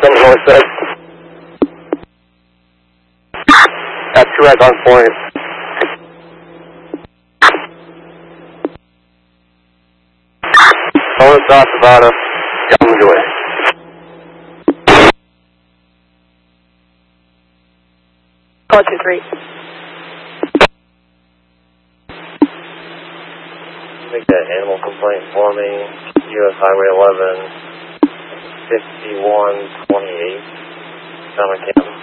North side. Got 2 right on point. Phone across about a gallon away. Call 2-3. Make that animal complaint for me. US Highway 11, 5128, Summer Camp.